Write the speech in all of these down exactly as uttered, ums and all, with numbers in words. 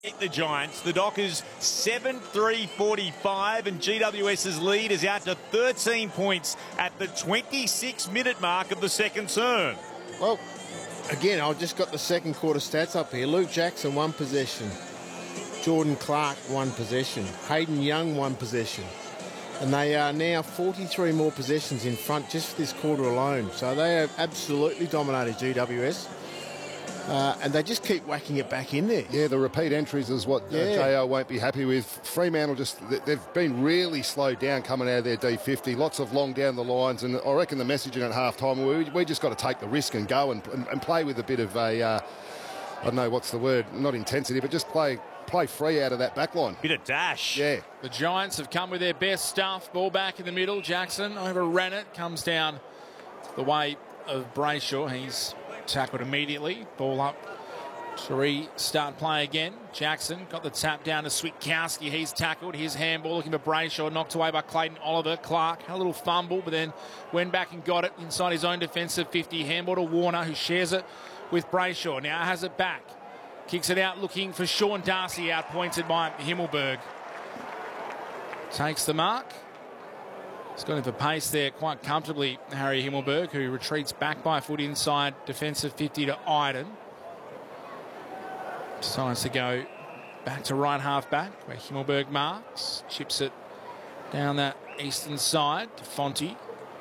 The Giants, the Dockers seven three forty-five, and G W S's lead is out to thirteen points at the twenty-six minute mark of the second term. Well, again, I've just got the second quarter stats up here. Luke Jackson, one possession. Jordan Clark, one possession. Hayden Young, one possession. And they are now forty-three more possessions in front just for this quarter alone. So they have absolutely dominated G W S. Uh, and they just keep whacking it back in there. Yeah, the repeat entries is what uh, yeah. J R won't be happy with. Fremantle just, they've been really slowed down coming out of their D fifty. Lots of long down the lines. And I reckon the messaging at half-time, we, we just got to take the risk and go and, and, and play with a bit of a, uh, I don't know what's the word, not intensity, but just play play free out of that back line. Bit of dash. Yeah. The Giants have come with their best stuff. Ball back in the middle. Jackson overran it. Comes down the way of Brayshaw. He's tackled immediately. Ball up to restart play again. Jackson got the tap down to Switkowski. He's tackled. His handball looking for Brayshaw. Knocked away by Clayton Oliver. Clark had a little fumble, but then went back and got it inside his own defensive fifty. Handball to Warner, who shares it with Brayshaw. Now has it back. Kicks it out looking for Sean Darcy. Outpointed by Himmelberg. Takes the mark. He's got him for pace there quite comfortably, Harry Himmelberg, who retreats back by foot inside defensive fifty to Iden. Decides to go back to right half back where Himmelberg marks. Chips it down that eastern side to Fonte.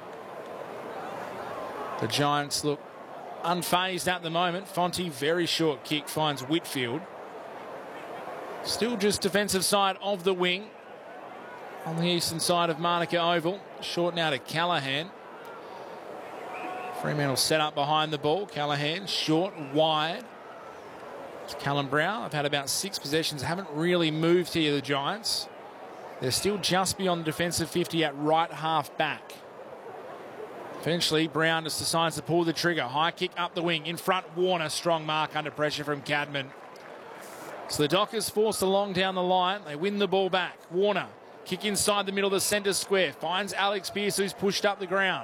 The Giants look unfazed at the moment. Fonte, very short kick, finds Whitfield. Still just defensive side of the wing. On the eastern side of Manuka Oval. Short now to Callaghan. Fremantle set up behind the ball. Callaghan short, wide. It's Callum Brown. I've had about six possessions. Haven't really moved here, the Giants. They're still just beyond the defensive fifty at right half back. Eventually, Brown just decides to pull the trigger. High kick up the wing. In front, Warner. Strong mark under pressure from Cadman. So the Dockers forced along down the line. They win the ball back. Warner. Kick inside the middle of the centre square. Finds Alex Pearce, who's pushed up the ground.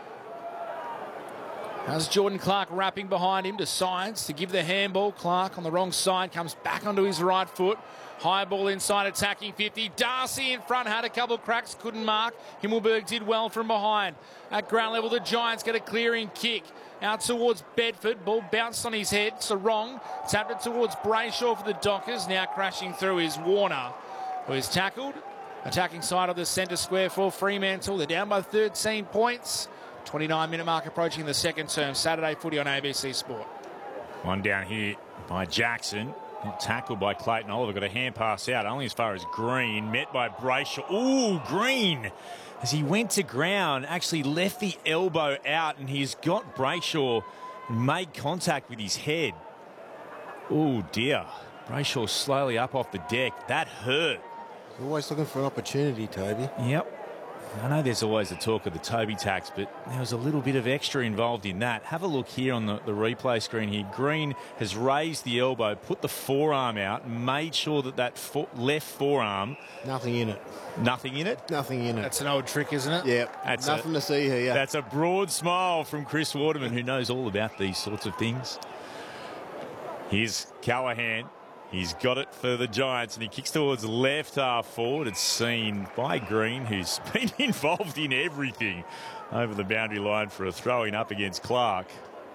How's Jordan Clark wrapping behind him? Decides to give the handball. Clark on the wrong side. Comes back onto his right foot. High ball inside, attacking fifty. Darcy in front, had a couple of cracks, couldn't mark. Himmelberg did well from behind. At ground level, the Giants get a clearing kick. Out towards Bedford. Ball bounced on his head. Sarong tapped it towards Brayshaw for the Dockers. Now crashing through is Warner, who is tackled. Attacking side of the centre square for Fremantle. They're down by thirteen points. twenty-nine minute mark approaching the second term. Saturday footy on A B C Sport. One down here by Jackson. Not tackled by Clayton Oliver. Got a hand pass out only as far as Green. Met by Brayshaw. Ooh, Green. As he went to ground, actually left the elbow out, and he's got Brayshaw and made contact with his head. Oh, dear. Brayshaw slowly up off the deck. That hurt. Always looking for an opportunity, Toby. Yep. I know there's always the talk of the Toby tax, but there was a little bit of extra involved in that. Have a look here on the, the replay screen here. Green has raised the elbow, put the forearm out, made sure that that fo left forearm... Nothing in it. Nothing in it? Nothing in it. That's an old trick, isn't it? Yep. That's Nothing a, to see here. That's a broad smile from Chris Waterman, who knows all about these sorts of things. Here's Callaghan. He's got it for the Giants, and he kicks towards left half forward. It's seen by Green, who's been involved in everything over the boundary line for a throwing up against Clark.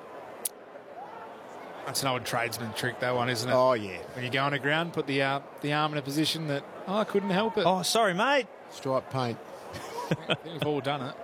That's an old tradesman trick, that one, isn't it? Oh, yeah. When you go on the ground, put the uh, the arm in a position that, oh, I couldn't help it. Oh, sorry, mate. Stripe paint. I think we've all done it.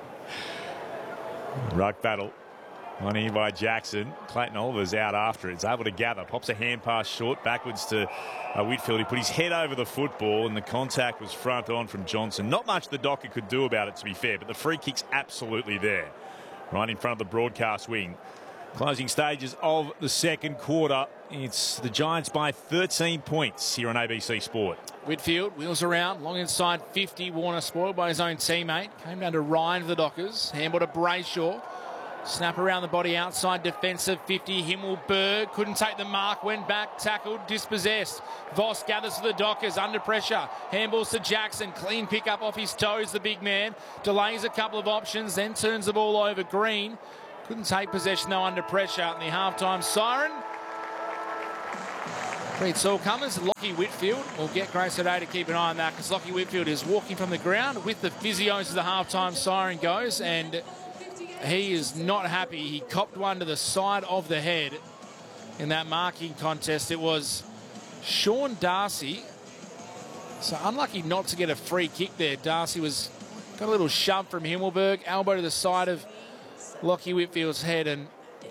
Ruck battle. On here by Jackson. Clayton Oliver's out after it. He's able to gather. Pops a hand pass short backwards to uh, Whitfield. He put his head over the football, and the contact was front on from Johnson. Not much the Docker could do about it, to be fair, but the free kick's absolutely there. Right in front of the broadcast wing. Closing stages of the second quarter. It's the Giants by thirteen points here on A B C Sport. Whitfield wheels around, long inside fifty. Warner spoiled by his own teammate. Came down to Ryan for the Dockers. Handball to Brayshaw. Snap around the body outside defensive fifty. Himmelberg couldn't take the mark. Went back, tackled, dispossessed. Voss gathers for the Dockers under pressure. Handballs to Jackson. Clean pick up off his toes, the big man. Delays a couple of options, then turns the ball over. Green couldn't take possession though under pressure. And the halftime siren Great. So comers, Lockie Whitfield. We'll get Grace O'Day to keep an eye on that because Lockie Whitfield is walking from the ground with the physios as the halftime siren goes, and he is not happy. He copped one to the side of the head in that marking contest. It was Sean Darcy. So unlucky not to get a free kick there. Darcy was got a little shove from Himmelberg, elbow to the side of Lockie Whitfield's head, and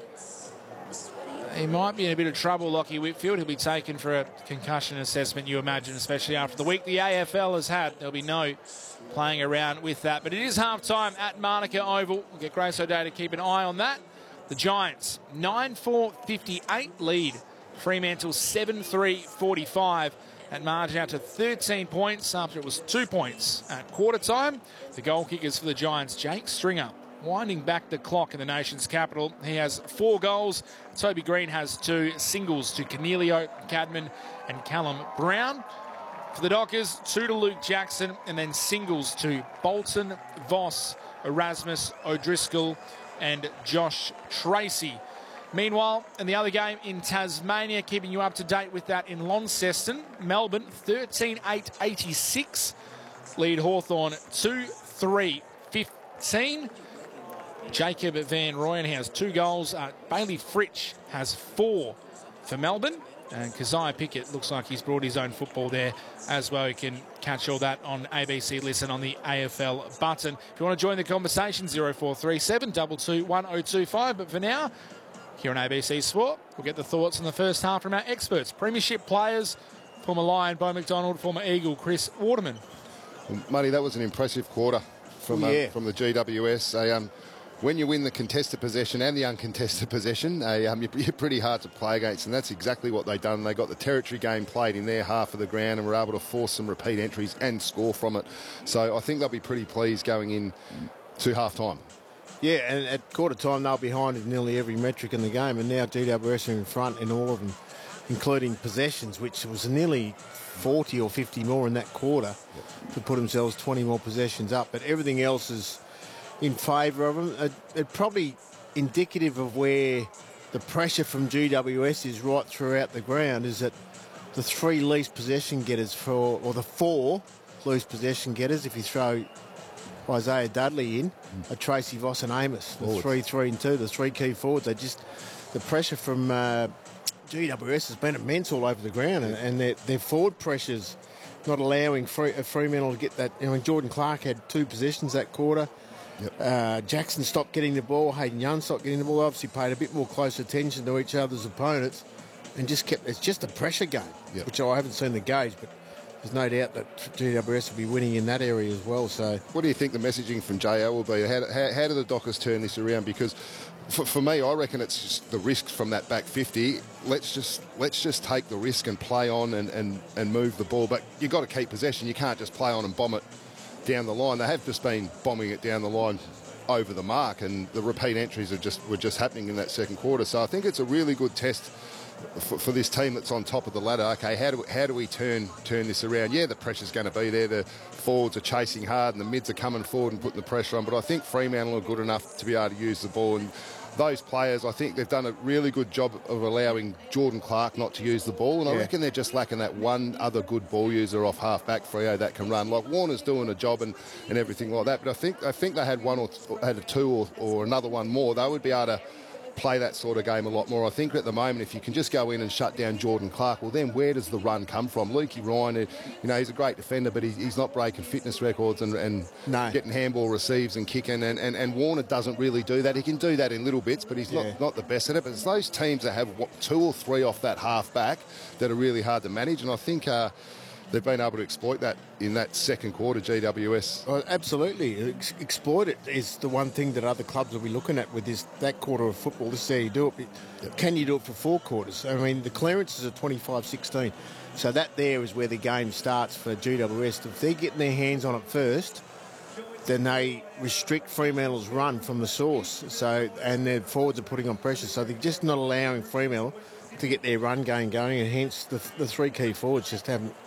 he might be in a bit of trouble, Lockie Whitfield. He'll be taken for a concussion assessment, you imagine, especially after the week the A F L has had. There'll be no playing around with that. But it is half-time at Manuka Oval. We'll get Grace O'Day to keep an eye on that. The Giants, nine four fifty-eight lead. Fremantle, seven three forty-five. At margin out to thirteen points after it was two points at quarter time. The goal kickers for the Giants, Jake Stringer, winding back the clock in the nation's capital. He has four goals. Toby Green has two singles to Cornelio Cadman and Callum Brown. For the Dockers, two to Luke Jackson and then singles to Bolton, Voss, Erasmus, O'Driscoll and Josh Tracy. Meanwhile, in the other game in Tasmania, keeping you up to date with that in Launceston, Melbourne thirteen eight eighty-six. Lead Hawthorn two three fifteen. Jacob Van Rooyen has two goals. Uh, Bailey Fritsch has four for Melbourne. And Keziah Pickett looks like he's brought his own football there as well. You can catch all that on A B C Listen on the A F L button. If you want to join the conversation, zero four three seven, two two one oh two five. But for now, here on A B C Sport, we'll get the thoughts on the first half from our experts. Premiership players, former Lion Bo McDonald, former Eagle Chris Waterman. Well, Muddy, that was an impressive quarter from, oh, yeah. um, from the G W S. They, um, when you win the contested possession and the uncontested possession, uh, um, you're, you're pretty hard to play against, and that's exactly what they've done. They got the territory game played in their half of the ground and were able to force some repeat entries and score from it. So I think they'll be pretty pleased going in to half-time. Yeah, and at quarter time they were behind in nearly every metric in the game, and now G W S are in front in all of them, including possessions, which was nearly forty or fifty more in that quarter yep. to put themselves twenty more possessions up. But everything else is in favour of them. It, it probably indicative of where the pressure from G W S is right throughout the ground, is that the three least possession getters for, or the four least possession getters, if you throw Isaiah Dudley in, mm. are Tracy Voss and Amos, the forwards. three, three and two, the three key forwards. They just, the pressure from uh, G W S has been immense all over the ground, and, and their, their forward pressures not allowing Free, uh, Fremantle to get that. You know, Jordan Clark had two possessions that quarter. Yep. Uh, Jackson stopped getting the ball. Hayden Young stopped getting the ball. Obviously paid a bit more close attention to each other's opponents, and just kept. It's just a pressure game, yep. which I haven't seen the gauge, but there's no doubt that G W S will be winning in that area as well. So, what do you think the messaging from J L will be? How, how, how do the Dockers turn this around? Because for, for me, I reckon it's just the risks from that back fifty. Let's just let's just take the risk and play on and, and, and move the ball. But you've got to keep possession. You can't just play on and bomb it down the line. They have just been bombing it down the line over the mark, and the repeat entries are just were just happening in that second quarter. So I think it's a really good test for, for this team that's on top of the ladder. Okay, how do how do we turn turn this around? Yeah, the pressure's going to be there. The forwards are chasing hard, and the mids are coming forward and putting the pressure on. But I think Fremantle are good enough to be able to use the ball. And those players, I think they've done a really good job of allowing Jordan Clark not to use the ball. And I yeah. reckon they're just lacking that one other good ball user off half-back, Freo, that can run. Like Warner's doing a job and, and everything like that. But I think I think they had one or had a two or, or another one more. They would be able to play that sort of game a lot more. I think at the moment, if you can just go in and shut down Jordan Clark, well, then where does the run come from? Lukey Ryan, you know, he's a great defender, but he, he's not breaking fitness records and, and no. getting handball receives and kicking, and, and, and Warner doesn't really do that. He can do that in little bits, but he's yeah. not, not the best at it. But it's those teams that have what, two or three off that half back that are really hard to manage, and I think uh, they've been able to exploit that in that second quarter, G W S. Well, absolutely. Ex- exploit it is the one thing that other clubs will be looking at with this that quarter of football. This is how you do it. Yep. Can you do it for four quarters? I mean, the clearances are twenty-five sixteen. So that there is where the game starts for G W S. If they're getting their hands on it first, then they restrict Fremantle's run from the source. So, and their forwards are putting on pressure. So they're just not allowing Fremantle to get their run game going, and hence the, the three key forwards just haven't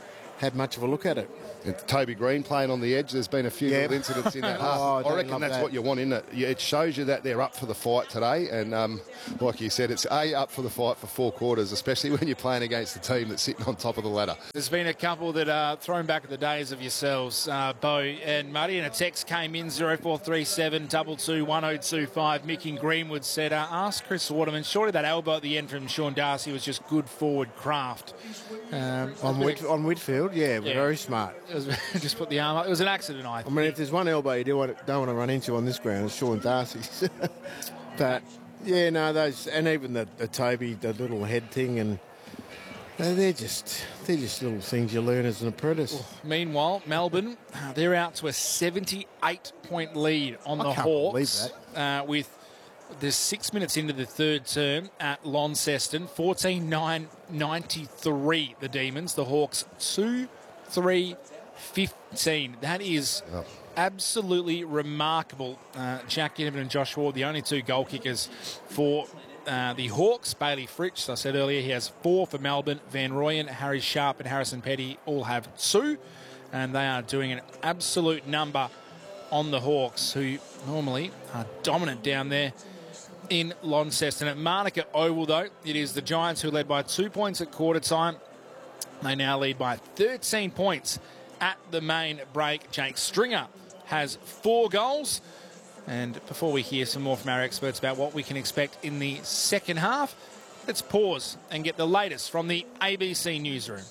had much of a look at it. It's Toby Green playing on the edge. There's been a few Yeah. little incidents in that half. Oh, I I don't reckon love that's that. what you want, isn't it? Yeah, it shows you that they're up for the fight today. And um, like you said, it's A, up for the fight for four quarters, especially when you're playing against a team that's sitting on top of the ladder. There's been a couple that are thrown back at the days of yourselves, uh, Bo and Muddy, and a text came in, zero four three seven, two two, one oh two five. Mick in Greenwood said, uh, ask Chris Waterman, surely that elbow at the end from Sean Darcy was just good forward craft. Um, On, Whit, on Whitfield, yeah, Yeah. very smart. it was, just put the arm up. It was an accident, I I think. mean, if there's one elbow you do want, don't want to run into on this ground, it's Sean Darcy's. But, yeah, no, those, and even the, the Toby, the little head thing, and uh, they're just they're just little things you learn as an apprentice. Meanwhile, Melbourne, uh, they're out to a seventy-eight point lead on I the can't Hawks believe uh, with there's six minutes into the third term at Launceston. fourteen nine ninety-three, the Demons. The Hawks two three fifteen. That is Yep. absolutely remarkable. Uh, Jack Ginnivan and Josh Ward, the only two goal kickers for uh, the Hawks. Bailey Fritsch, as I said earlier, he has four for Melbourne. Van Rooyen, Harry Sharp and Harrison Petty all have two. And they are doing an absolute number on the Hawks, who normally are dominant down there in Launceston. At Manuka Oval, though, it is the Giants who led by two points at quarter time. They now lead by thirteen points at the main break. Jake Stringer has four goals. And before we hear some more from our experts about what we can expect in the second half, let's pause and get the latest from the A B C newsroom.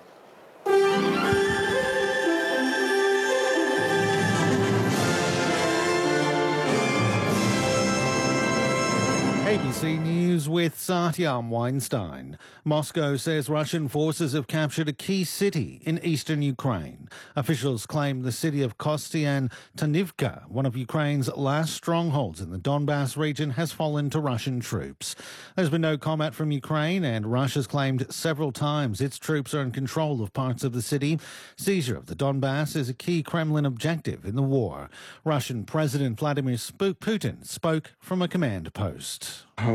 A B C News with Satyam Weinstein. Moscow says Russian forces have captured a key city in eastern Ukraine. Officials claim the city of Kostiantynivka, one of Ukraine's last strongholds in the Donbass region, has fallen to Russian troops. There's been no comment from Ukraine, and Russia's claimed several times its troops are in control of parts of the city. Seizure of the Donbass is a key Kremlin objective in the war. Russian President Vladimir Putin spoke from a command post.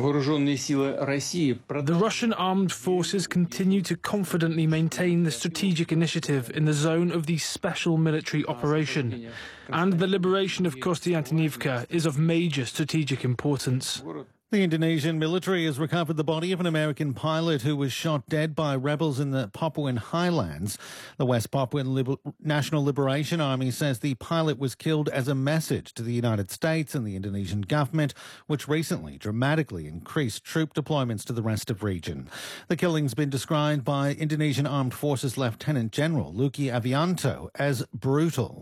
The Russian armed forces continue to confidently maintain the strategic initiative in the zone of the special military operation, and the liberation of Kostiantynivka is of major strategic importance. The Indonesian military has recovered the body of an American pilot who was shot dead by rebels in the Papuan highlands. The West Papuan Liber- National Liberation Army says the pilot was killed as a message to the United States and the Indonesian government, which recently dramatically increased troop deployments to the rest of the region. The killing's been described by Indonesian Armed Forces Lieutenant General Luki Avianto as brutal.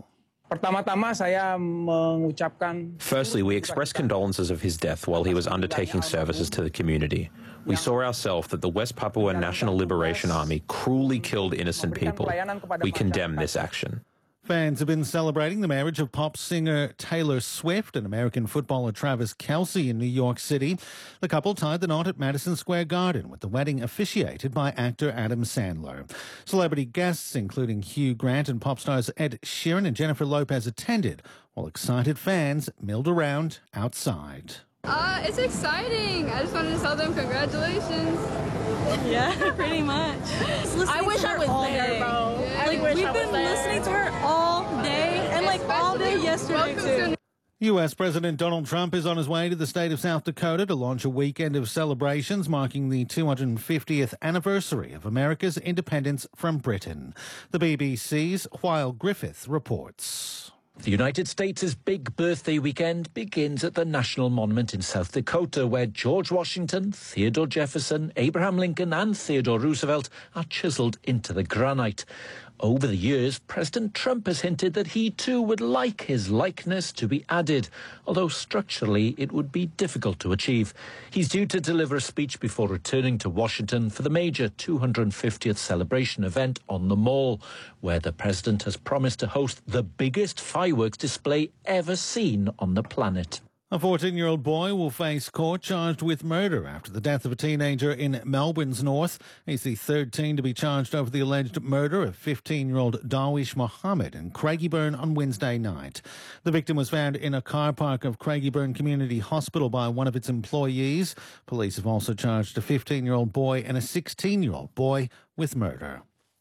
Firstly, we express condolences of his death while he was undertaking services to the community. We saw ourselves that the West Papua National Liberation Army cruelly killed innocent people. We condemn this action. Fans have been celebrating the marriage of pop singer Taylor Swift and American footballer Travis Kelce in New York City. The couple tied the knot at Madison Square Garden, with the wedding officiated by actor Adam Sandler. Celebrity guests, including Hugh Grant and pop stars Ed Sheeran and Jennifer Lopez, attended, while excited fans milled around outside. Uh, it's exciting. I just wanted to tell them congratulations. Yeah, pretty much. I wish I was there, day. bro. Yeah. I Like, wish we've I was been there. listening to her all day and like all day Especially yesterday welcome too. to U S. President Donald Trump is on his way to the state of South Dakota to launch a weekend of celebrations marking the two hundred fiftieth anniversary of America's independence from Britain. The B B C's While Griffith reports. The United States' big birthday weekend begins at the National Monument in South Dakota, where George Washington, Theodore Jefferson, Abraham Lincoln and Theodore Roosevelt are chiseled into the granite. Over the years, President Trump has hinted that he too would like his likeness to be added, although structurally it would be difficult to achieve. He's due to deliver a speech before returning to Washington for the major two hundred fiftieth celebration event on the Mall, where the president has promised to host the biggest fireworks display ever seen on the planet. A fourteen-year-old boy will face court charged with murder after the death of a teenager in Melbourne's north. He's the third teen to be charged over the alleged murder of fifteen-year-old Darwish Mohammed in Craigieburn on Wednesday night. The victim was found in a car park of Craigieburn Community Hospital by one of its employees. Police have also charged a fifteen-year-old boy and a sixteen-year-old boy with murder.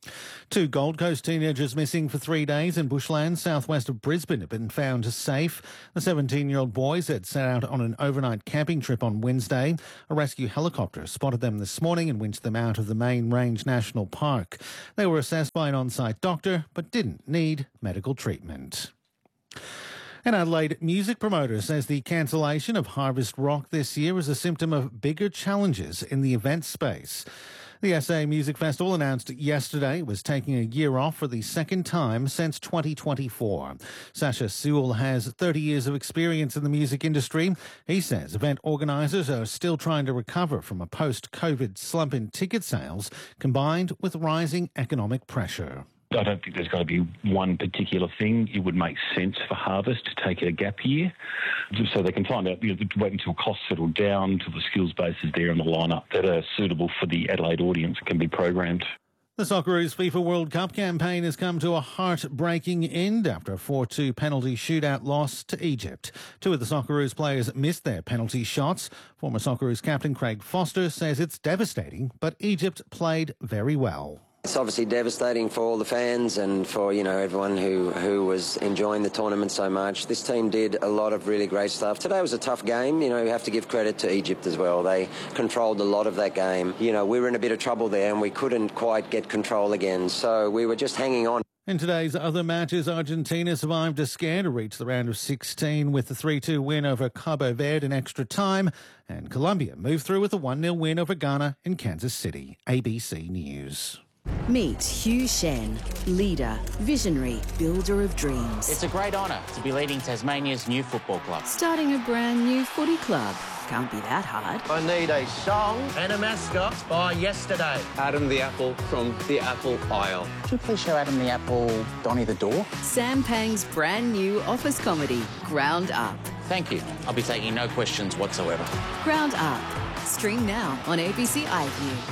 Two Gold Coast teenagers missing for three days in bushland southwest of Brisbane have been found safe. The seventeen-year-old boys had set out on an overnight camping trip on Wednesday. A rescue helicopter spotted them this morning and winched them out of the Main Range National Park. They were assessed by an on-site doctor but didn't need medical treatment. An Adelaide music promoter says the cancellation of Harvest Rock this year is a symptom of bigger challenges in the event space. The S A Music Festival announced yesterday it was taking a year off for the second time since twenty twenty-four. Sasha Sewell has thirty years of experience in the music industry. He says event organisers are still trying to recover from a post-COVID slump in ticket sales combined with rising economic pressure. I don't think there's got to be one particular thing. It would make sense for Harvest to take a gap year just so they can find out, you know, wait until costs settle down, until the skills base is there in the lineup that are suitable for the Adelaide audience and can be programmed. The Socceroos FIFA World Cup campaign has come to a heartbreaking end after a four two penalty shootout loss to Egypt. Two of the Socceroos players missed their penalty shots. Former Socceroos captain Craig Foster says it's devastating, but Egypt played very well. It's obviously devastating for all the fans and for, you know, everyone who, who was enjoying the tournament so much. This team did a lot of really great stuff. Today was a tough game. You know, you have to give credit to Egypt as well. They controlled a lot of that game. You know, we were in a bit of trouble there and we couldn't quite get control again. So we were just hanging on. In today's other matches, Argentina survived a scare to reach the round of sixteen with the three two win over Cabo Verde in extra time, and Colombia moved through with a one nil win over Ghana in Kansas City. A B C News. Meet Hugh Shen, leader, visionary, builder of dreams. It's a great honour to be leading Tasmania's new football club. Starting a brand new footy club. Can't be that hard. I need a song and a mascot by yesterday. Adam the Apple from the Apple Isle. Could you please show Adam the Apple Donny the Door? Sam Pang's brand new office comedy, Ground Up. Thank you. I'll be taking no questions whatsoever. Ground Up. Stream now on A B C iView.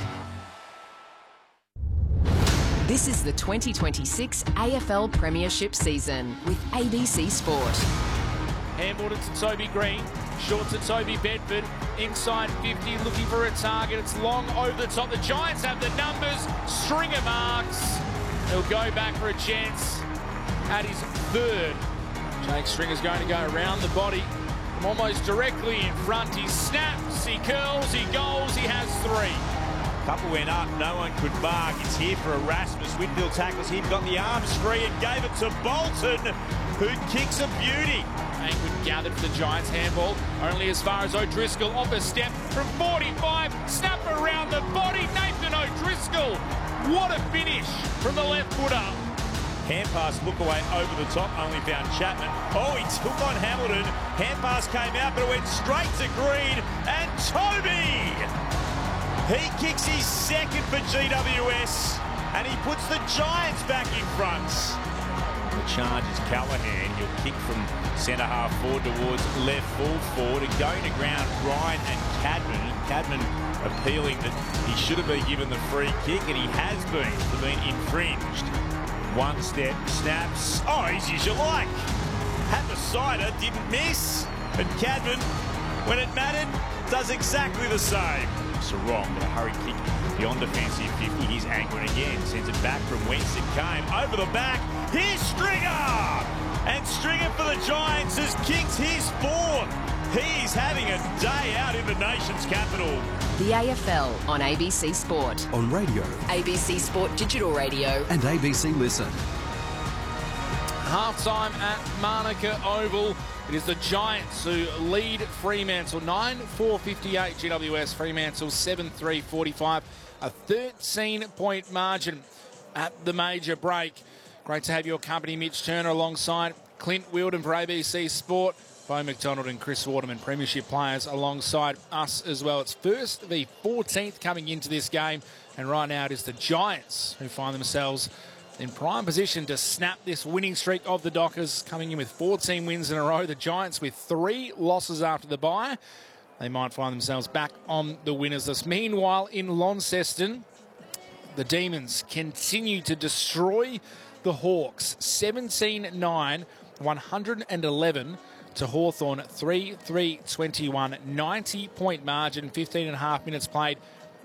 This is the twenty twenty-six A F L Premiership season with A B C Sport. Handball to Toby Green. Short to Toby Bedford. Inside fifty, looking for a target. It's long over the top. The Giants have the numbers. Stringer marks. He'll go back for a chance at his third. Jake Stringer's going to go around the body from almost directly in front. He snaps, he curls, he goals. He has three. Couple went up, no one could mark. It's here for Erasmus. Whitfield tackles him, got the arms free and gave it to Bolton, who kicks a beauty. Angwood gathered for the Giants handball, only as far as O'Driscoll off a step from forty-five. Snap around the body, Nathan O'Driscoll. What a finish from the left footer. Hand pass, look away over the top, only found Chapman. Oh, he took on Hamilton. Hand pass came out, but it went straight to Green. And Toby! He kicks his second for G W S, and he puts the Giants back in front. The charge is Callahan. He'll kick from centre half forward towards left full forward. And going to ground, Ryan and Cadman. And Cadman appealing that he should have been given the free kick, and he has been. It's been infringed. One step, snaps. Oh, easy as you like. Had the sider, didn't miss. And Cadman, when it mattered, does exactly the same. So wrong, but a hurry kick beyond defensive fifty. Here's Angwin again. Sends it back from whence it came. Over the back. Here's Stringer! And Stringer for the Giants has kicked his fourth. He's having a day out in the nation's capital. The A F L on A B C Sport. On radio. A B C Sport Digital Radio. And A B C Listen. Half-time at Manuka Oval. It is the Giants who lead Fremantle nine four fifty-eight G W S. Fremantle seven three forty-five. A thirteen-point margin at the major break. Great to have your company, Mitch Turner, alongside Clint Wilden for A B C Sport. Bo McDonald and Chris Waterman, premiership players, alongside us as well. It's first v fourteenth coming into this game. And right now it is the Giants who find themselves in prime position to snap this winning streak of the Dockers, coming in with fourteen wins in a row. The Giants with three losses after the bye. They might find themselves back on the winners list. Meanwhile, in Launceston, the Demons continue to destroy the Hawks. seventeen nine, one eleven to Hawthorn, three three twenty-one. ninety-point margin, fifteen and a half minutes played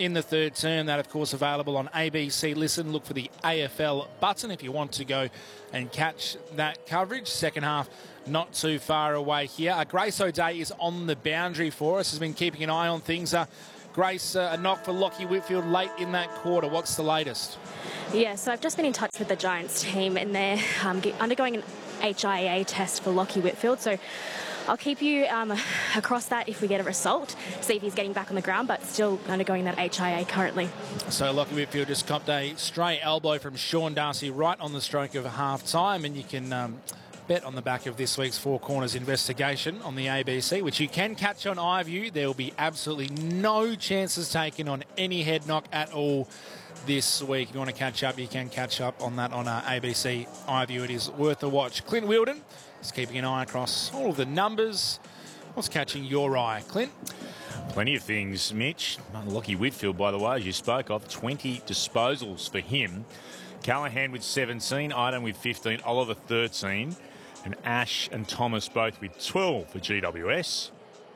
in the third term. That, of course, available on A B C Listen. Look for the A F L button if you want to go and catch that coverage. Second half not too far away here. Uh, Grace O'Day is on the boundary for us, has been keeping an eye on things. Uh, Grace, uh, a knock for Lachie Whitfield late in that quarter. What's the latest? Yeah, so I've just been in touch with the Giants team, and they're um, undergoing an H I A test for Lachie Whitfield. So I'll keep you um, across that if we get a result, see if he's getting back on the ground, but still undergoing that H I A currently. So Lachie Whitfield just copped a stray elbow from Sean Darcy right on the stroke of half time, and you can um, bet on the back of this week's Four Corners investigation on the A B C, which you can catch on iView. There will be absolutely no chances taken on any head knock at all this week. If you want to catch up, you can catch up on that on our A B C iView. It is worth a watch. Clint Wilden is keeping an eye across all of the numbers. What's catching your eye, Clint? Plenty of things, Mitch. Lachie Whitfield, by the way, as you spoke of, twenty disposals for him. Callahan with seventeen, Iden with fifteen, Oliver thirteen, and Ash and Thomas both with twelve for G W S.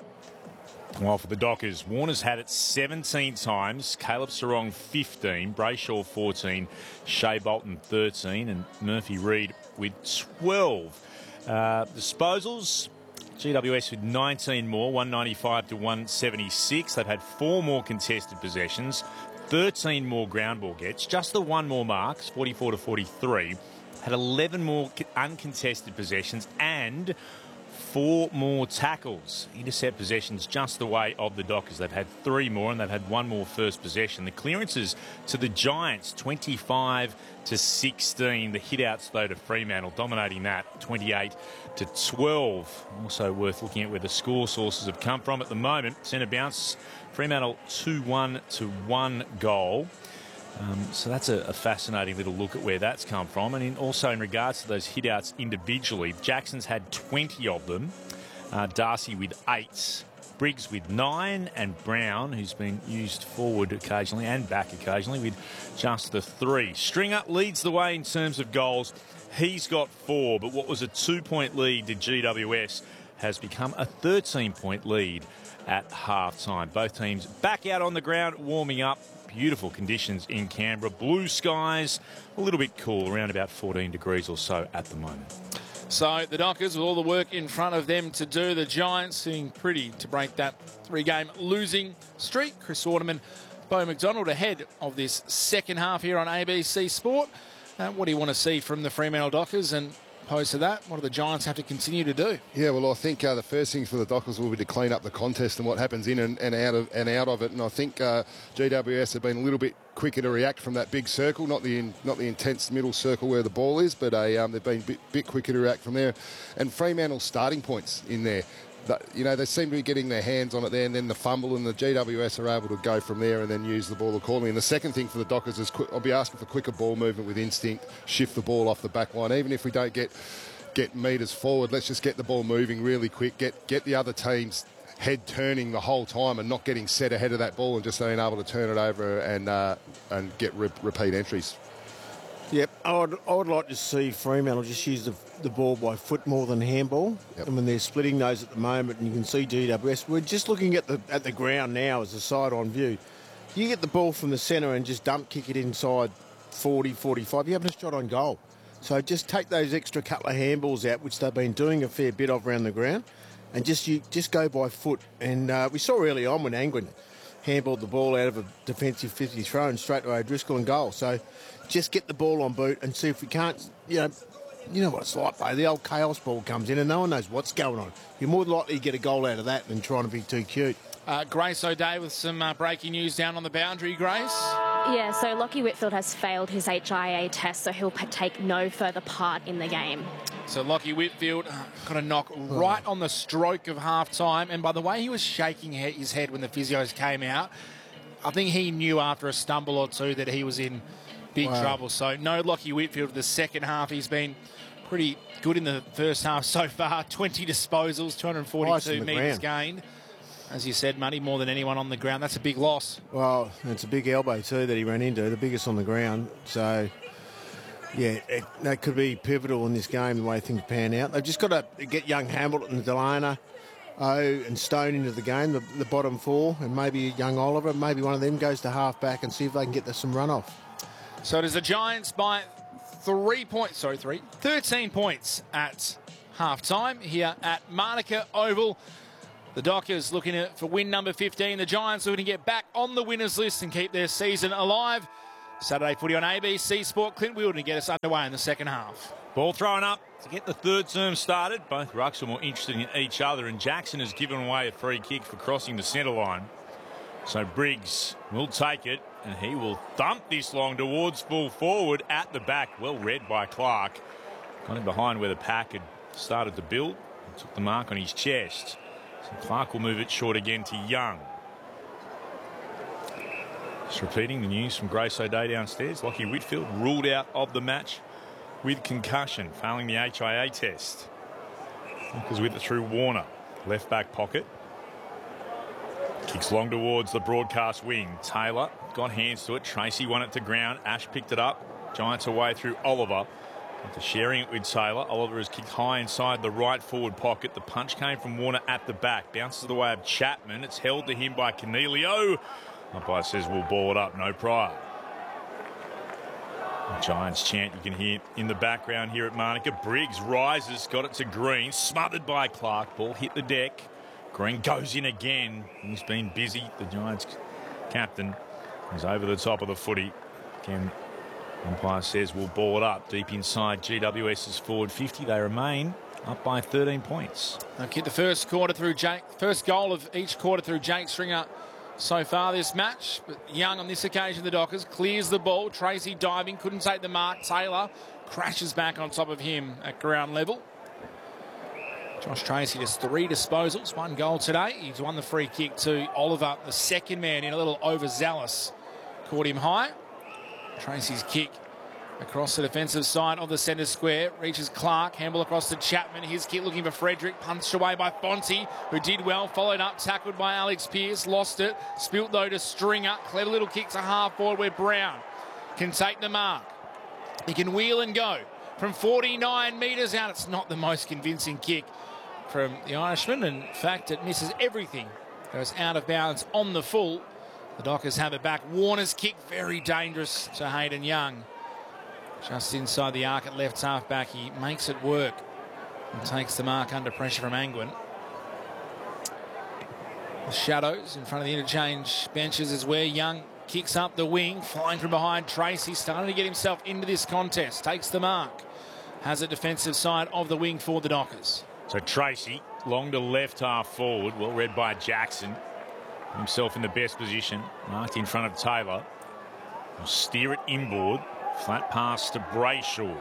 While for the Dockers, Warner's had it seventeen times, Caleb Sarong fifteen, Brayshaw fourteen, Shea Bolton thirteen, and Murphy Reid with twelve. Uh, disposals, G W S with nineteen more, one ninety-five to one seventy-six. They've had four more contested possessions, thirteen more ground ball gets, just the one more marks, forty-four to forty-three. Had eleven more uncontested possessions and four more tackles. Intercept possessions just the way of the Dockers. They've had three more and they've had one more first possession. The clearances to the Giants, twenty-five to sixteen. The hit-outs, though, to Fremantle, dominating that, twenty-eight to twelve. Also worth looking at where the score sources have come from at the moment. Centre bounce, Fremantle two one to one goal. Um, so that's a, a fascinating little look at where that's come from. And in, also in regards to those hit-outs individually, Jackson's had twenty of them. Uh, Darcy with eight, Briggs with nine, and Brown, who's been used forward occasionally and back occasionally, with just the three. Stringer leads the way in terms of goals. He's got four, but what was a two-point lead to G W S has become a thirteen-point lead at half-time. Both teams back out on the ground, warming up. Beautiful conditions in Canberra. Blue skies, a little bit cool, around about fourteen degrees or so at the moment. So the Dockers, with all the work in front of them to do, the Giants seeing pretty to break that three-game losing streak. Chris Waterman, Bo McDonald ahead of this second half here on A B C Sport. Uh, what do you want to see from the Fremantle Dockers? And opposed to that, what do the Giants have to continue to do? Yeah, well, I think uh, the first thing for the Dockers will be to clean up the contest and what happens in and, and out of and out of it. And I think uh, G W S have been a little bit quicker to react from that big circle, not the in, not the intense middle circle where the ball is, but a, um, they've been a bit, bit quicker to react from there. And Fremantle's starting points in there. But, you know, they seem to be getting their hands on it there, and then the fumble, and the G W S are able to go from there and then use the ball accordingly. And the second thing for the Dockers is quick, I'll be asking for quicker ball movement with instinct, shift the ball off the back line. Even if we don't get get metres forward, let's just get the ball moving really quick, get get the other team's head turning the whole time and not getting set ahead of that ball and just being able to turn it over and uh, and get re- repeat entries. Yep, I would, I would like to see Fremantle just use the, the ball by foot more than handball. Yep. And when they're splitting those at the moment, and you can see G W S, we're just looking at the at the ground now as a side-on view. You get the ball from the centre and just dump kick it inside forty, forty-five, you have a shot on goal. So just take those extra couple of handballs out, which they've been doing a fair bit of around the ground, and just you just go by foot. And uh, we saw early on when Angwin handballed the ball out of a defensive fifty throw and straight to O'Driscoll and goal. So just get the ball on boot and see if we can't, you know, you know what it's like, though. The old chaos ball comes in and no one knows what's going on. You're more likely to get a goal out of that than trying to be too cute. Uh, Grace O'Day with some uh, breaking news down on the boundary, Grace. Yeah, so Lachie Whitfield has failed his H I A test, so he'll p- take no further part in the game. So Lachie Whitfield uh, got a knock right on the stroke of half-time. And by the way he was shaking he- his head when the physios came out, I think he knew after a stumble or two that he was in big wow. trouble. So no Lachie Whitfield for the second half. He's been pretty good in the first half so far. twenty disposals, two hundred forty-two metres gained. As you said, Muddy, more than anyone on the ground. That's a big loss. Well, it's a big elbow too that he ran into, the biggest on the ground. So, yeah, it, that could be pivotal in this game, the way things pan out. They've just got to get young Hamilton and Delana O and Stone into the game, the, the bottom four, and maybe young Oliver, maybe one of them goes to half back and see if they can get some run off. So it is the Giants by three points, sorry, three, thirteen points at half time here at Manuka Oval. The Dockers looking at, for win number fifteen. The Giants looking to get back on the winners list and keep their season alive. Saturday footy on A B C Sport. Clint Wheeldon to get us underway in the second half. Ball thrown up to get the third term started. Both rucks are more interested in each other, and Jackson has given away a free kick for crossing the centre line. So Briggs will take it, and he will thump this long towards full forward at the back. Well read by Clark. Got him behind where the pack had started to build. Took the mark on his chest. So Clark will move it short again to Young. Just repeating the news from Grace O'Day downstairs. Lockie Whitfield ruled out of the match with concussion, failing the H I A test. Because with it through Warner, left back pocket. Kicks long towards the broadcast wing. Taylor got hands to it. Tracy won it to ground. Ash picked it up. Giants away through Oliver. After sharing it with Taylor, Oliver has kicked high inside the right forward pocket. The punch came from Warner at the back. Bounces the way of Chapman. It's held to him by Cornelio. Umpire says we'll ball it up, no prior. The Giants chant you can hear in the background here at Manuka. Briggs rises, got it to Green, smothered by Clark. Ball hit the deck. Green goes in again. He's been busy. The Giants captain is over the top of the footy. Again, umpire says we'll ball it up deep inside GWS's forward fifty. They remain up by thirteen points. They've kicked the first quarter through Jake. First goal of each quarter through Jake Stringer so far this match, but Young on this occasion, the Dockers, clears the ball. Tracy diving, couldn't take the mark. Taylor crashes back on top of him at ground level. Josh Tracy just three disposals, one goal today. He's won the free kick to Oliver, the second man in a little overzealous. Caught him high. Tracy's kick across the defensive side of the centre square. Reaches Clark. Handball across to Chapman. His kick looking for Frederick. Punched away by Fonte, who did well. Followed up. Tackled by Alex Pearce. Lost it. Spilt though to Stringer. Clever little kick to half forward where Brown can take the mark. He can wheel and go from forty-nine metres out. It's not the most convincing kick from the Irishman. In fact, it misses everything. Goes out of bounds on the full. The Dockers have it back. Warner's kick very dangerous to Hayden Young. Just inside the arc at left half back. He makes it work and takes the mark under pressure from Angwin. The shadows in front of the interchange benches is where Young kicks up the wing. Flying from behind. Tracy starting to get himself into this contest. Takes the mark. Has a defensive side of the wing for the Dockers. So Tracy, long to left half forward. Well read by Jackson. Himself in the best position. Marked in front of Taylor. He'll steer it inboard. Flat pass to Brayshaw.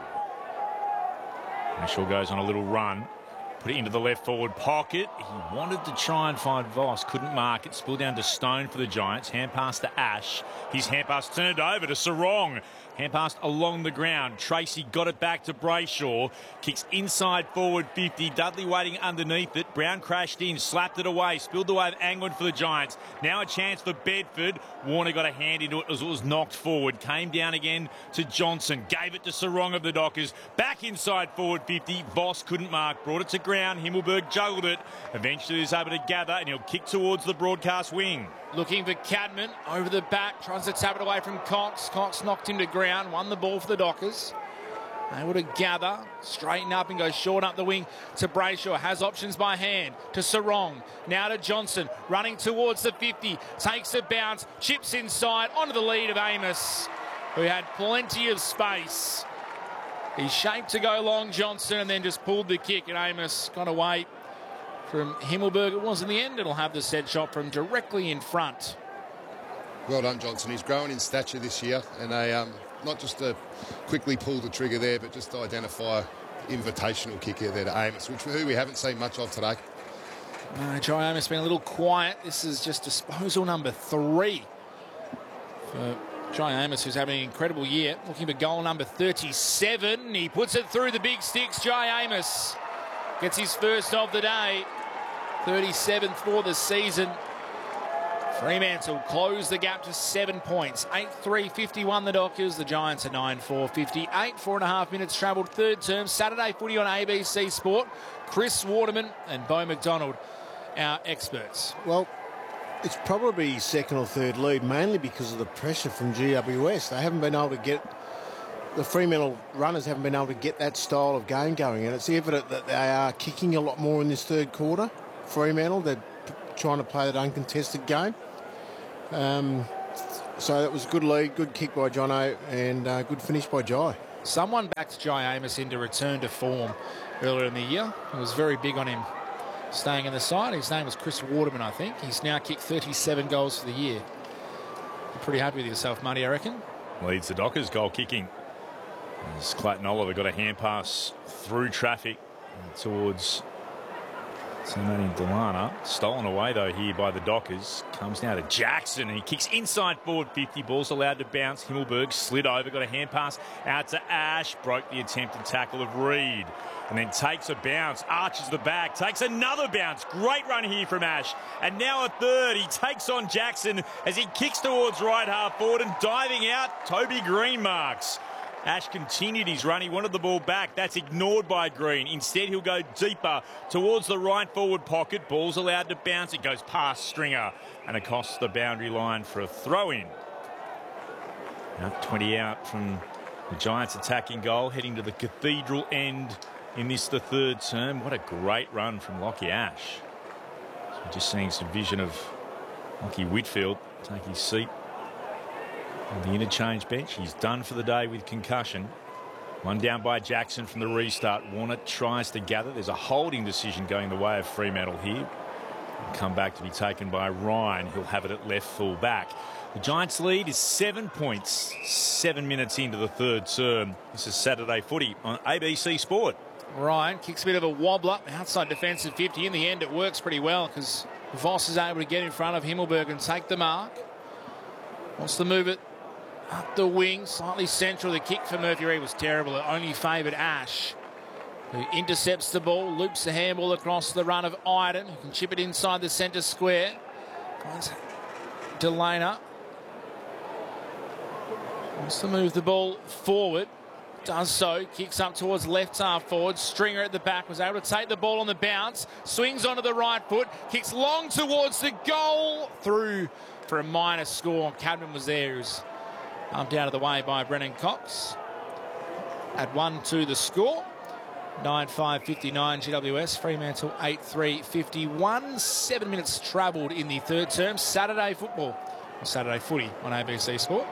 Brayshaw goes on a little run. Put it into the left forward pocket. He wanted to try and find Voss. Couldn't mark it. Spilled down to Stone for the Giants. Hand pass to Ash. His hand pass turned over to Sarong. Hand passed along the ground. Tracy got it back to Brayshaw. Kicks inside forward fifty. Dudley waiting underneath it. Brown crashed in. Slapped it away. Spilled away of Angwin for the Giants. Now a chance for Bedford. Warner got a hand into it as it was knocked forward. Came down again to Johnson. Gave it to Sarong of the Dockers. Back inside forward fifty. Voss couldn't mark. Brought it to ground. Himmelberg juggled it. Eventually is able to gather and he'll kick towards the broadcast wing. Looking for Cadman over the back. Tries to tap it away from Cox. Cox knocked him to ground. Won the ball for the Dockers. Able to gather, straighten up and go short up the wing to Brayshaw. Has options by hand to Sarong. Now to Johnson. Running towards the fifty. Takes a bounce. Chips inside onto the lead of Amos, who had plenty of space. He shaped to go long, Johnson, and then just pulled the kick, and Amos got away from Himmelberg. It was in the end. It'll have the set shot from directly in front. Well done, Johnson. He's growing in stature this year, and they um, not just to quickly pull the trigger there, but just to identify invitational kicker there to Amos, which who we haven't seen much of today. No, Jai Amos been a little quiet. This is just disposal number three for Jai Amos, who's having an incredible year. Looking for goal number thirty-seven. He puts it through the big sticks. Jai Amos gets his first of the day. thirty-seventh for the season. Fremantle close the gap to seven points. eight three fifty-one the Dockers. The Giants are nine four fifty-eight. Four and a half minutes travelled third term. Saturday footy on A B C Sport. Chris Waterman and Beau McDonald our experts. Well, it's probably second or third lead, mainly because of the pressure from G W S. They haven't been able to get, the Fremantle runners haven't been able to get that style of game going, and it's evident that they are kicking a lot more in this third quarter. Fremantle, they're trying to play that uncontested game. Um, so that was a good lead, good kick by Jono, and uh, good finish by Jai. Someone backed Jai Amos into return to form earlier in the year. It was very big on him staying in the side. His name was Chris Waterman, I think. He's now kicked thirty-seven goals for the year. You're pretty happy with yourself, Muddy, I reckon. Leads the Dockers goal kicking. As Clayton Oliver got a hand pass through traffic towards Samani Delana. Stolen away, though, here by the Dockers. Comes now to Jackson, and he kicks inside forward fifty. Ball's allowed to bounce. Himmelberg slid over, got a hand pass out to Ash. Broke the attempted tackle of Reed. And then takes a bounce, arches the back, takes another bounce. Great run here from Ash. And now a third. He takes on Jackson as he kicks towards right half forward, and diving out, Toby Green marks. Ash continued his run. He wanted the ball back. That's ignored by Green. Instead, he'll go deeper towards the right forward pocket. Ball's allowed to bounce. It goes past Stringer and across the boundary line for a throw-in. Now twenty out from the Giants' attacking goal, heading to the Cathedral end in this, the third term. What a great run from Lockie Ash. So we're just seeing some vision of Lockie Whitfield take his seat on the interchange bench. He's done for the day with concussion. One down by Jackson from the restart. Warner tries to gather. There's a holding decision going the way of Fremantle here. It'll come back to be taken by Ryan. He'll have it at left full back. The Giants' lead is seven points, seven minutes into the third term. This is Saturday Footy on A B C Sport. Ryan kicks a bit of a wobbler, outside defensive fifty. In the end, it works pretty well because Voss is able to get in front of Himmelberg and take the mark. Wants to move it up the wing, slightly central. The kick for Murphy Reid was terrible. It only favoured Ash, who intercepts the ball, loops the handball across the run of Iden, who can chip it inside the centre square. Finds Delana. Wants to move the ball forward. Does so, kicks up towards left half forward. Stringer at the back was able to take the ball on the bounce. Swings onto the right foot, kicks long towards the goal. Through for a minor score. Cadman was there, who was bumped out of the way by Brennan Cox. At one two the score. nine five fifty-nine G W S, Fremantle eight three fifty-one. Seven minutes travelled in the third term. Saturday football, or Saturday footy on A B C Sport.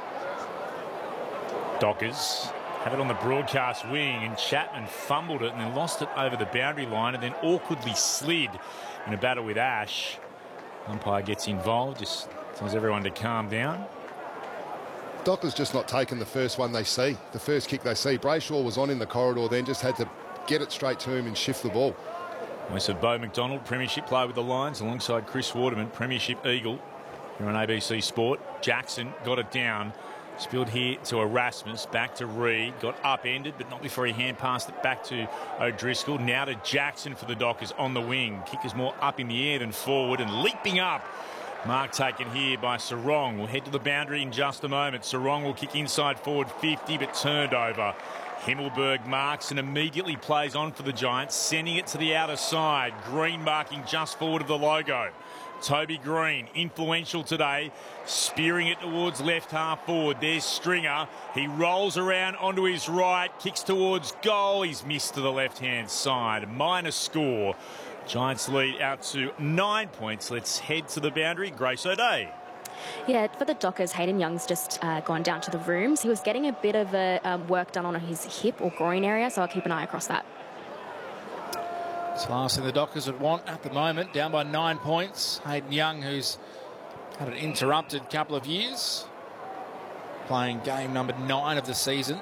Dockers have it on the broadcast wing, and Chapman fumbled it and then lost it over the boundary line and then awkwardly slid in a battle with Ash. Umpire gets involved, just tells everyone to calm down. Dockers just not taking the first one they see, the first kick they see. Brayshaw was on in the corridor then, just had to get it straight to him and shift the ball. We said Beau McDonald, Premiership player with the Lions, alongside Chris Waterman, Premiership Eagle. Here on A B C Sport. Jackson got it down. Spilled here to Erasmus, back to Reed, got upended, but not before he hand passed it back to O'Driscoll. Now to Jackson for the Dockers on the wing. Kick is more up in the air than forward, and leaping up. Mark taken here by Sarong. We'll head to the boundary in just a moment. Sarong will kick inside forward fifty, but turned over. Himmelberg marks and immediately plays on for the Giants, sending it to the outer side. Green marking just forward of the logo. Toby Green, influential today, spearing it towards left half forward. There's Stringer. He rolls around onto his right, kicks towards goal. He's missed to the left-hand side. Minor score. Giants lead out to nine points. Let's head to the boundary. Grace O'Day. Yeah, for the Dockers, Hayden Young's just uh, gone down to the rooms. He was getting a bit of a, um, work done on his hip or groin area, so I'll keep an eye across that. It's the last thing the Dockers would want at the moment, down by nine points. Hayden Young, who's had an interrupted couple of years, playing game number nine of the season.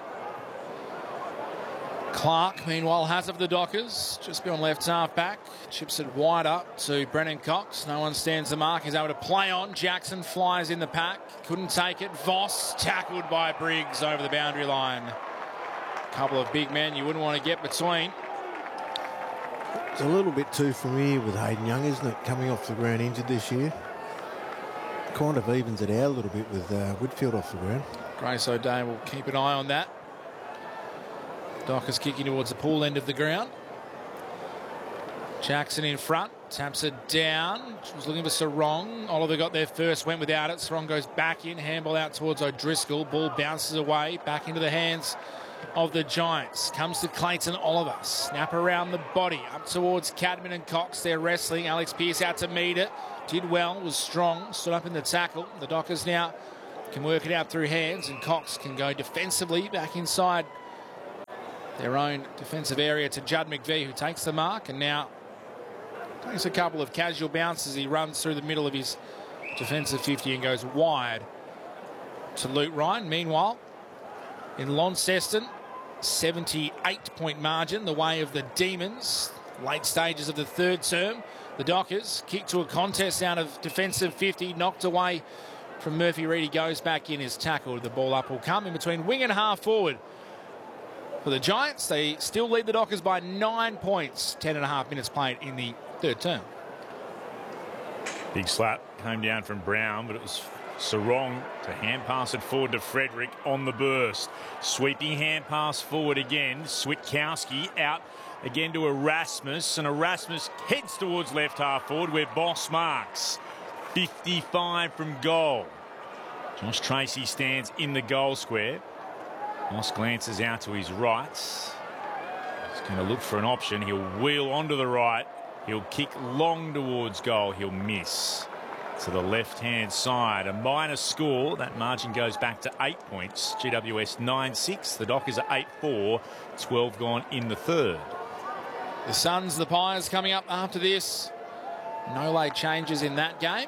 Clark, meanwhile, has of the Dockers, just beyond left half back, chips it wide up to Brennan Cox. No one stands the mark. He's able to play on. Jackson flies in the pack, couldn't take it. Voss tackled by Briggs over the boundary line. A couple of big men you wouldn't want to get between. It's a little bit too familiar with Hayden Young, isn't it, coming off the ground injured this year? Kind of evens it out a little bit with uh, Whitfield off the ground. Grace O'Day will keep an eye on that. Dockers kicking towards the pool end of the ground. Jackson in front, taps it down. She was looking for Sarong. Oliver got there first, went without it. Sarong goes back in, handball out towards O'Driscoll. Ball bounces away, back into the hands of the Giants. Comes to Clayton Oliver. Snap around the body, up towards Cadman and Cox. They're wrestling. Alex Pearce out to meet it. Did well, was strong, stood up in the tackle. The Dockers now can work it out through hands, and Cox can go defensively back inside their own defensive area to Judd McVie, who takes the mark and now takes a couple of casual bounces. He runs through the middle of his defensive fifty and goes wide to Luke Ryan. Meanwhile, in Launceston, seventy-eight point margin, the way of the Demons. Late stages of the third term. The Dockers kick to a contest out of defensive fifty, knocked away from Murphy Reid. He goes back in, his tackle. The ball up will come in between wing and half forward. For the Giants, they still lead the Dockers by nine points. Ten and a half minutes played in the third term. Big slap came down from Brown, but it was Sarong to hand pass it forward to Frederick on the burst. Sweeping hand pass forward again. Switkowski out again to Erasmus, and Erasmus heads towards left half forward where Boss marks. fifty-five from goal. Josh Tracy stands in the goal square. Boss glances out to his right. He's going to look for an option. He'll wheel onto the right. He'll kick long towards goal. He'll miss. To the left-hand side, a minor score. That margin goes back to eight points. G W S nine six. The Dockers are eight four. twelve gone in the third. The Suns, the Pies coming up after this. No late changes in that game.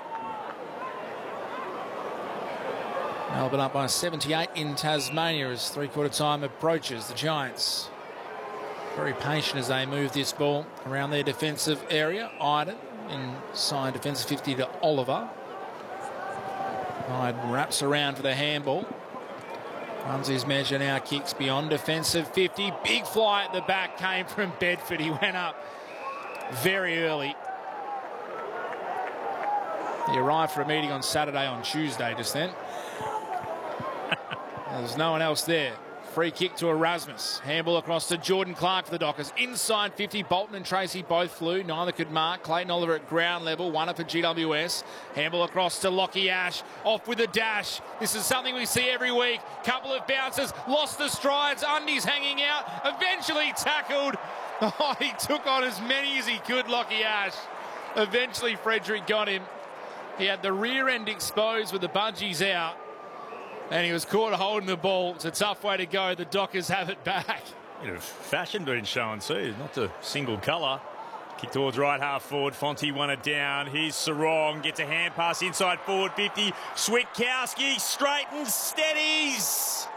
Melbourne up by seventy-eight in Tasmania as three-quarter time approaches. The Giants very patient as they move this ball around their defensive area. Iden inside defensive fifty to Oliver. Iden wraps around for the handball. Runs his measure now, kicks beyond defensive fifty. Big fly at the back came from Bedford. He went up very early. He arrived for a meeting on Saturday on Tuesday just then. There's no one else there. Free kick to Erasmus. Handball across to Jordan Clark for the Dockers. Inside fifty, Bolton and Tracy both flew. Neither could mark. Clayton Oliver at ground level. One up for G W S. Handball across to Lockie Ash. Off with a dash. This is something we see every week. Couple of bounces. Lost the strides. Undies hanging out. Eventually tackled. Oh, he took on as many as he could, Lockie Ash. Eventually Frederick got him. He had the rear end exposed with the budgies out. And he was caught holding the ball. It's a tough way to go. The Dockers have it back. Bit of fashion being shown too, not a single colour. Kick towards right half forward. Fonte won it down. Here's Sarong. Gets a hand pass inside forward fifty. Switkowski straightens, steadies.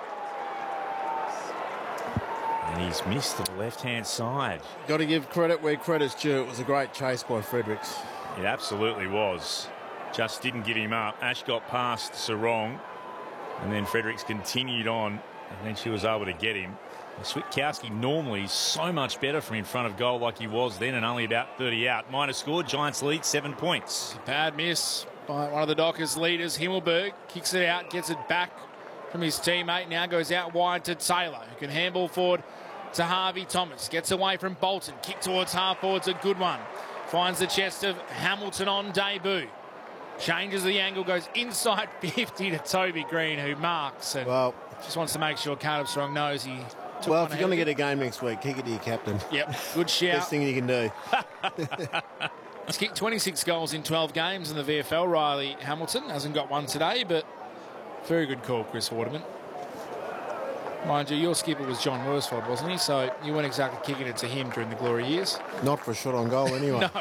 And he's missed to the left-hand side. Got to give credit where credit's due. It was a great chase by Fredericks. It absolutely was. Just didn't get him up. Ash got past Sarong. And then Fredericks continued on, and then she was able to get him. Switkowski normally so much better from in front of goal like he was then, and only about thirty out. Minor score, Giants lead seven points. Bad miss by one of the Dockers leaders. Himmelberg kicks it out, gets it back from his teammate. Now goes out wide to Taylor, who can handball forward to Harvey Thomas. Gets away from Bolton. Kick towards half forward's a good one. Finds the chest of Hamilton on debut. Changes the angle, goes inside fifty to Toby Green, who marks and well, just wants to make sure Caleb Strong knows he took well, if you're going to him. get a game next week, kick it to your captain. Yep, good shout. Best thing you can do. He's kicked twenty-six goals in twelve games in the V F L. Riley Hamilton hasn't got one today, but very good call, Chris Waterman. Mind you, your skipper was John Worsfold, wasn't he? So you weren't exactly kicking it to him during the glory years. Not for a shot on goal anyway. No.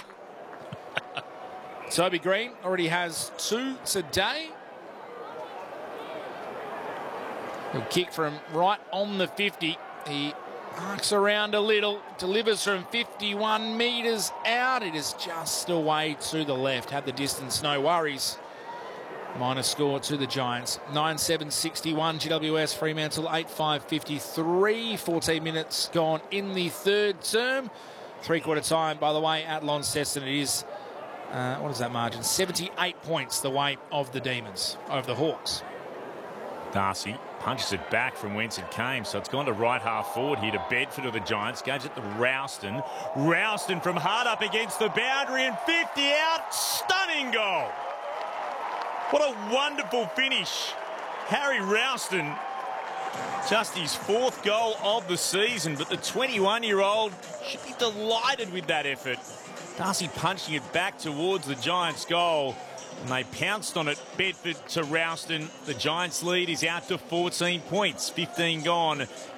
Toby Green already has two today. He'll kick from right on the fifty. He arcs around a little, delivers from fifty-one metres out. It is just away to the left. Had the distance, no worries. Minor score to the Giants. nine seven sixty-one G W S Fremantle, eight five fifty-three. fourteen minutes gone in the third term. Three-quarter time, by the way, at Launceston. It is... Uh, what is that margin? seventy-eight points the way of the Demons, over the Hawks. Darcy punches it back from whence it came. So it's gone to right half forward here to Bedford of the Giants. Goes it to Ralston. Ralston from hard up against the boundary and fifty out. Stunning goal. What a wonderful finish. Harry Ralston, just his fourth goal of the season, but the twenty-one-year-old should be delighted with that effort. Darcy punching it back towards the Giants' goal, and they pounced on it. Bedford to Ralston. The Giants' lead is out to fourteen points. fifteen gone